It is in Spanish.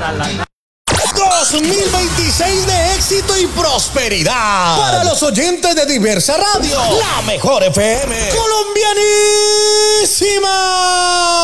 2026 de éxito y prosperidad para los oyentes de Diversa Radio, la mejor FM colombianísima.